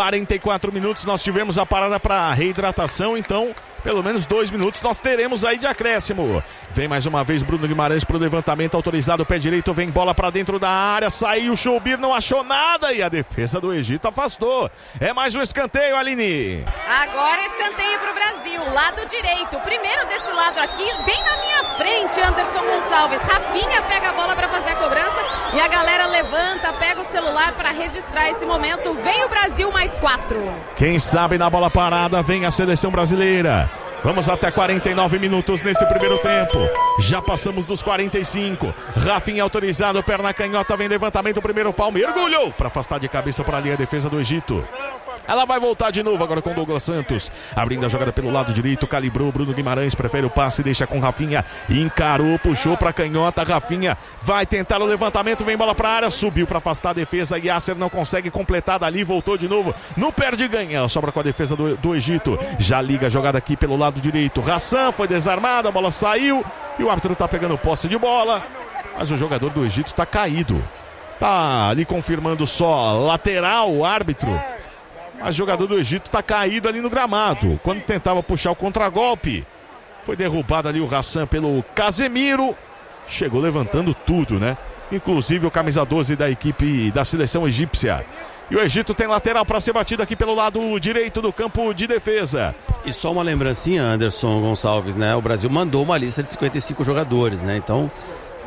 44 minutos nós tivemos a parada para reidratação, então pelo menos 2 minutos nós teremos aí de acréscimo. Vem mais uma vez Bruno Guimarães para o levantamento autorizado, pé direito, vem bola para dentro da área, saiu o Choubir, não achou nada e a defesa do Egito afastou. É mais um escanteio, Aline. Agora escanteio para o Brasil, lado direito, primeiro desse lado aqui, bem na minha frente, Anderson Gonçalves. Rafinha pega a bola para fazer a cobrança e a galera levanta, pega o celular para registrar esse momento. Vem o Brasil, mais 4. Quem sabe na bola parada vem a seleção brasileira. Vamos até 49 minutos nesse primeiro tempo. Já passamos dos 45. Rafinha autorizado, perna canhota, vem levantamento, primeiro pau, mergulhou para afastar de cabeça para ali a defesa do Egito. Ela vai voltar de novo agora com Douglas Santos. Abrindo a jogada pelo lado direito, calibrou Bruno Guimarães, prefere o passe, deixa com Rafinha. Encarou, puxou para canhota, Rafinha vai tentar o levantamento, vem bola para a área, subiu para afastar a defesa. Yasser não consegue completar dali, voltou de novo no perde ganha, sobra com a defesa do Egito. Já liga a jogada aqui pelo lado direito. Hassan foi desarmado, a bola saiu e o árbitro tá pegando posse de bola, mas o jogador do Egito tá caído. Tá ali confirmando só lateral o árbitro. Mas o jogador do Egito está caído ali no gramado. Quando tentava puxar o contragolpe, foi derrubado ali o Hassan pelo Casemiro. Chegou levantando tudo, né? Inclusive o camisa 12 da equipe da seleção egípcia. E o Egito tem lateral para ser batido aqui pelo lado direito do campo de defesa. E só uma lembrancinha, Anderson Gonçalves, né? O Brasil mandou uma lista de 55 jogadores, né? Então,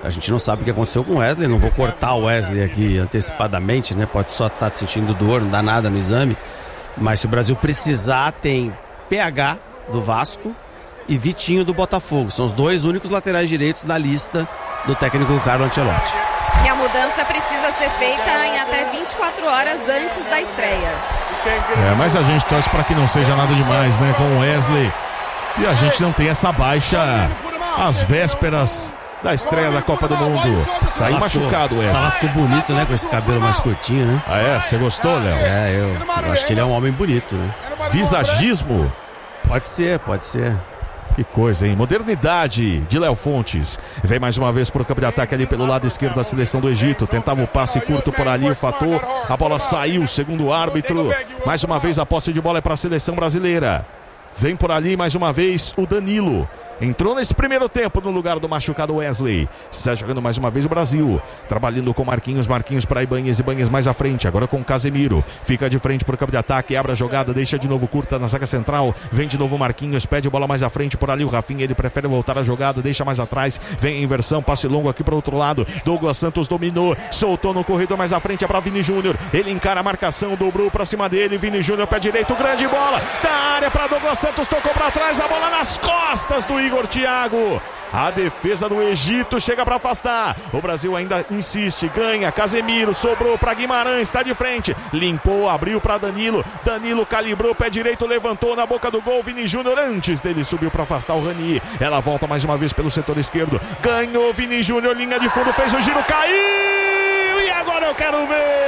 A gente não sabe o que aconteceu com o Wesley, não vou cortar o Wesley aqui antecipadamente, né? Pode só estar sentindo dor, não dá nada no exame. Mas se o Brasil precisar, tem PH do Vasco e Vitinho do Botafogo. São os 2 únicos laterais direitos da lista do técnico Carlo Ancelotti. E a mudança precisa ser feita em até 24 horas antes da estreia. Mas a gente torce para que não seja nada demais, né, com o Wesley. E a gente não tem essa baixa às vésperas da estreia da Copa do Mundo. Saiu machucado o Wesley. Salah ficou bonito, né, com esse cabelo mais curtinho, né? Ah, é? Você gostou, Léo? Eu acho que ele é um homem bonito, né? Visagismo? Pode ser. Que coisa, hein? Modernidade de Léo Fontes. Vem mais uma vez pro campo de ataque ali pelo lado esquerdo da seleção do Egito. Tentava o passe curto por ali, o Fator. A bola saiu, segundo o árbitro. Mais uma vez a posse de bola é para a seleção brasileira. Vem por ali mais uma vez o Danilo. Entrou nesse primeiro tempo no lugar do machucado Wesley. Está jogando mais uma vez o Brasil. Trabalhando com Marquinhos para Ibanez. Ibanez mais à frente. Agora com Casemiro. Fica de frente para o campo de ataque. Abre a jogada. Deixa de novo curta na zaga central. Vem de novo Marquinhos. Pede a bola mais à frente. Por ali o Rafinha. Ele prefere voltar a jogada. Deixa mais atrás. Vem em inversão. Passe longo aqui para o outro lado. Douglas Santos dominou. Soltou no corredor mais à frente. É para Vini Júnior. Ele encara a marcação. Dobrou para cima dele. Vini Júnior pé direito. Grande bola. Da área para Douglas Santos. Tocou para trás. A bola nas costas do Igor Thiago. A defesa do Egito chega para afastar. O Brasil ainda insiste, ganha. Casemiro sobrou para Guimarães, está de frente. Limpou, abriu para Danilo. Danilo calibrou, pé direito, levantou na boca do gol. Vini Júnior antes dele subiu para afastar o Rani. Ela volta mais uma vez pelo setor esquerdo. Ganhou Vini Júnior, linha de fundo, fez o giro, caiu. E agora eu quero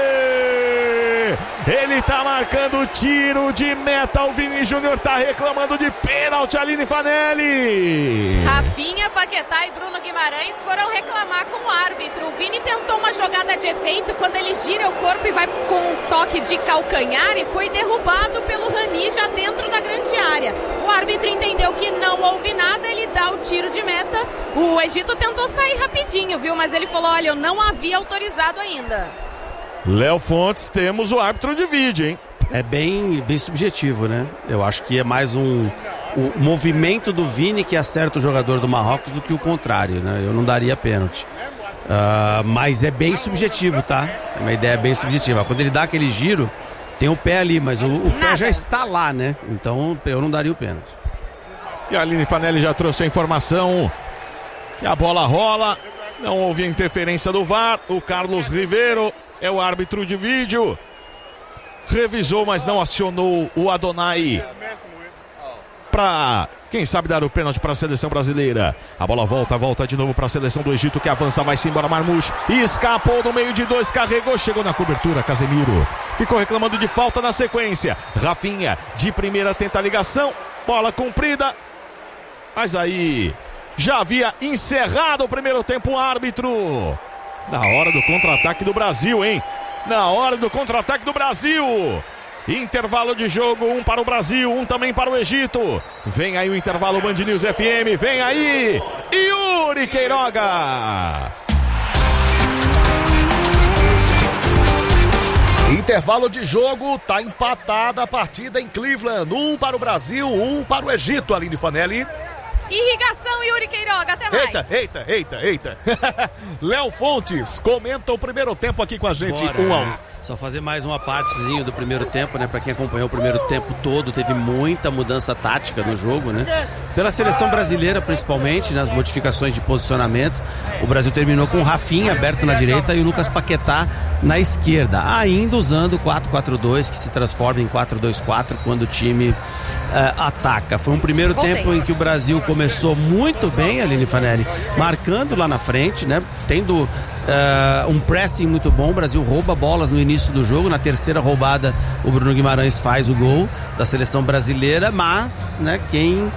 ver. Ele tá marcando tiro de meta. O Vini Júnior tá reclamando de pênalti. Aline Fanelli. Rafinha, Paquetá e Bruno Guimarães foram reclamar com o árbitro. O Vini tentou uma jogada de efeito quando ele gira o corpo e vai com um toque de calcanhar e foi derrubado pelo Rani já dentro da grande área. O árbitro entendeu que não houve nada, ele dá o tiro de meta. O Egito tentou sair rapidinho, viu? Mas ele falou, olha, eu não havia autorizado ainda. Léo Fontes, temos o árbitro de vídeo, hein? É bem subjetivo, né? Eu acho que é mais o movimento do Vini que acerta o jogador do Marrocos do que o contrário, né? Eu não daria pênalti. Mas é bem subjetivo, tá? É uma ideia bem subjetiva. Quando ele dá aquele giro, tem o pé ali, mas o pé já está lá, né? Então eu não daria o pênalti. E a Aline Fanelli já trouxe a informação que a bola rola, não houve interferência do VAR. O Carlos Ribeiro é o árbitro de vídeo. Revisou, mas não acionou o Adonai para, quem sabe, dar o pênalti para a seleção brasileira. A bola volta de novo para a seleção do Egito, que avança, vai-se embora Marmoush. Escapou no meio de 2, carregou, chegou na cobertura, Casemiro. Ficou reclamando de falta na sequência. Rafinha, de primeira, tenta a ligação. Bola cumprida. Mas aí já havia encerrado o primeiro tempo o árbitro. Na hora do contra-ataque do Brasil, hein? Na hora do contra-ataque do Brasil. Intervalo de jogo, 1 para o Brasil, 1 também para o Egito. Vem aí o intervalo Band News FM, vem aí Yuri Queiroga. Intervalo de jogo, tá empatada a partida em Cleveland. 1 para o Brasil, 1 para o Egito, Aline Fanelli. Irrigação, Yuri Queiroga, até mais. Eita. Léo Fontes comenta o primeiro tempo aqui com a gente. Bora, 1-1. Só fazer mais uma partezinha do primeiro tempo, né? Pra quem acompanhou o primeiro tempo todo, teve muita mudança tática no jogo, né? Pela seleção brasileira, principalmente, nas modificações de posicionamento. O Brasil terminou com o Rafinha aberto na direita e o Lucas Paquetá na esquerda, ainda usando o 4-4-2, que se transforma em 4-2-4 quando o time ataca. Foi um primeiro tempo em que o Brasil começou muito bem, Aline Fanelli, marcando lá na frente, né? Tendo um pressing muito bom. O Brasil rouba bolas no início do jogo. Na terceira roubada, o Bruno Guimarães faz o gol da seleção brasileira, mas, né, quem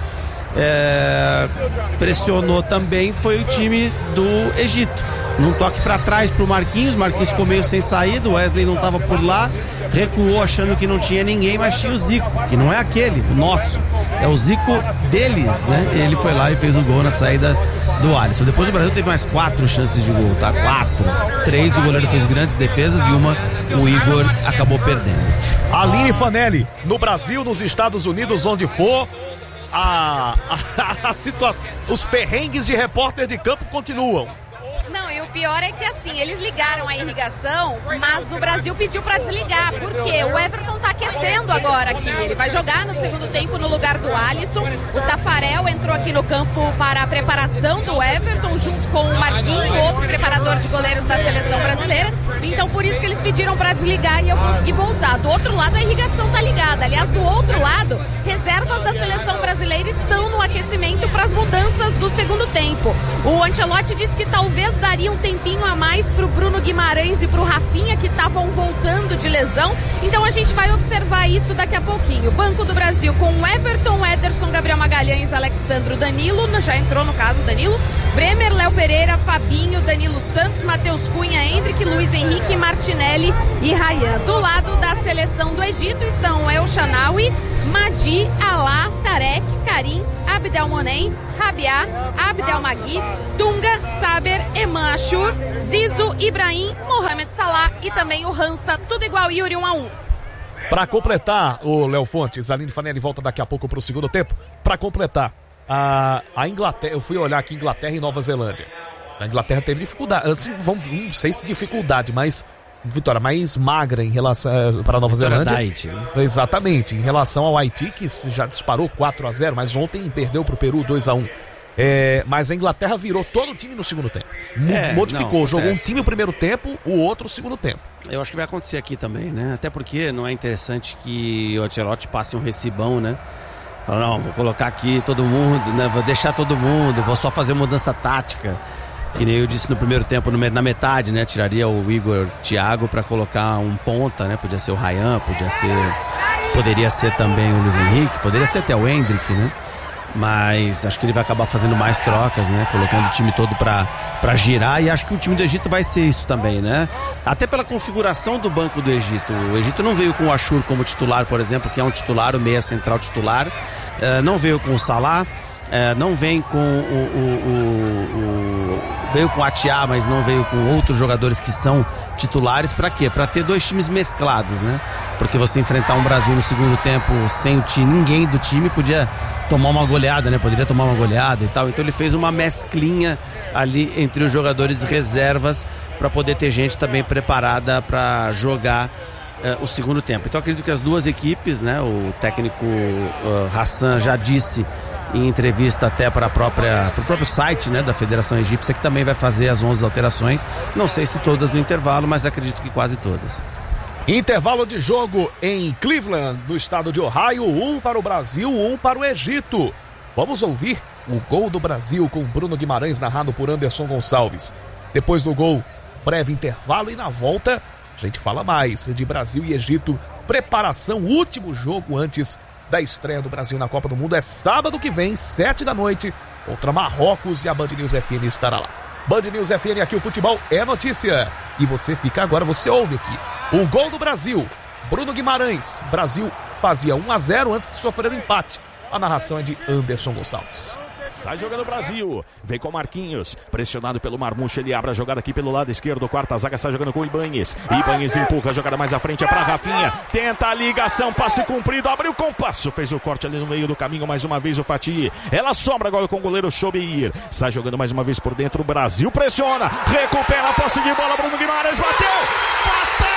pressionou também foi o time do Egito. Num toque para trás pro Marquinhos ficou meio sem saída, o Wesley não estava por lá, recuou achando que não tinha ninguém, mas tinha o Zico, que não é aquele, o nosso, é o Zico deles, né? Ele foi lá e fez o gol na saída do Alisson. Depois o Brasil teve mais 4 chances de gol, tá? 3 o goleiro fez grandes defesas e uma o Igor acabou perdendo. Aline Fanelli, no Brasil, nos Estados Unidos, onde for, a situação, os perrengues de repórter de campo continuam. Não, e o pior é que assim, eles ligaram a irrigação, mas o Brasil pediu para desligar, porque o Everton tá aquecendo agora aqui. Ele vai jogar no segundo tempo no lugar do Alisson. O Tafarel entrou aqui no campo para a preparação do Everton, junto com o Marquinhos, outro preparador de goleiros da seleção brasileira. Então por isso que eles pediram para desligar e eu consegui voltar. Do outro lado a irrigação tá ligada. Aliás, do outro lado, reservas da seleção brasileira estão no aquecimento para as mudanças do segundo tempo. O Ancelotti disse que talvez daria um tempinho a mais pro Bruno Guimarães e pro Rafinha, que estavam voltando de lesão. Então a gente vai observar isso daqui a pouquinho. Banco do Brasil com Everton, Ederson, Gabriel Magalhães, Alexandro, Danilo, já entrou no caso Danilo, Bremer, Léo Pereira, Fabinho, Danilo Santos, Matheus Cunha, Endrick, Luiz Henrique, Martinelli e Rayhan. Do lado da seleção do Egito estão El Shanawi, Madi, Alá, Tarek, Karim, Abdelmonem, Rabiá, Abdelmagui, Dunga, Saber, Eman Ashur, Zizo, Ibrahim, Mohamed Salah e também o Hansa, tudo igual, Yuri, 1-1. Para completar, o Léo Fontes, Aline Fanelli volta daqui a pouco para o segundo tempo. Para completar, a Inglaterra, eu fui olhar aqui Inglaterra e Nova Zelândia. A Inglaterra teve dificuldade, assim, não sei se dificuldade, mas vitória mais magra em relação para Nova Zelândia. Haiti, né? Exatamente, em relação ao Haiti, que já disparou 4-0, mas ontem perdeu para o Peru 2-1. Mas a Inglaterra virou todo o time no segundo tempo. Modificou, jogou um time o primeiro tempo, o outro o segundo tempo. Eu acho que vai acontecer aqui também, né? Até porque não é interessante que o Ancelotti passe um recibão, né? Fala, não, vou colocar aqui todo mundo, né? Vou deixar todo mundo, vou só fazer mudança tática. Que nem eu disse no primeiro tempo, na metade, né? Tiraria o Igor Thiago para colocar um ponta, né? Podia ser o Rayhan, poderia ser também o Luiz Henrique, poderia ser até o Endrick, né? Mas acho que ele vai acabar fazendo mais trocas, né? Colocando o time todo pra girar, e acho que o time do Egito vai ser isso também, né? Até pela configuração do banco do Egito. O Egito não veio com o Ashur como titular, por exemplo, que é um titular, o meia central titular. Não veio com o Salah, não vem com veio com o Atiá, mas não veio com outros jogadores que são titulares. Pra quê? Pra ter dois times mesclados, né? Porque você enfrentar um Brasil no segundo tempo sem ninguém do time podia tomar uma goleada, né? Poderia tomar uma goleada e tal. Então ele fez uma mesclinha ali entre os jogadores reservas para poder ter gente também preparada para jogar o segundo tempo. Então acredito que as duas equipes, né? O técnico Hassan já disse em entrevista até para o próprio site, né, da Federação Egípcia, que também vai fazer as 11 alterações. Não sei se todas no intervalo, mas acredito que quase todas. Intervalo de jogo em Cleveland, no estado de Ohio, 1 para o Brasil, 1 para o Egito. Vamos ouvir o gol do Brasil com Bruno Guimarães, narrado por Anderson Gonçalves. Depois do gol, breve intervalo, e na volta a gente fala mais de Brasil e Egito. Preparação, último jogo antes da estreia do Brasil na Copa do Mundo. É sábado que vem, 7 da noite, contra Marrocos, e a Band News FM estará lá. Band News FM, aqui o futebol é notícia. E você fica agora, você ouve aqui o gol do Brasil, Bruno Guimarães. Brasil fazia 1-0 antes de sofrer um empate. A narração é de Anderson Gonçalves. Sai jogando o Brasil, vem com Marquinhos, pressionado pelo Marmucho, ele abre a jogada aqui pelo lado esquerdo, quarta zaga, sai jogando com o Ibanez empurra a jogada mais à frente, é para Rafinha, tenta a ligação, passe cumprido, abriu o compasso, fez o corte ali no meio do caminho, mais uma vez o Fatih, ela sobra agora com o goleiro Chobeir, sai jogando mais uma vez por dentro, o Brasil pressiona, recupera a posse de bola, Bruno Guimarães bateu, fatal!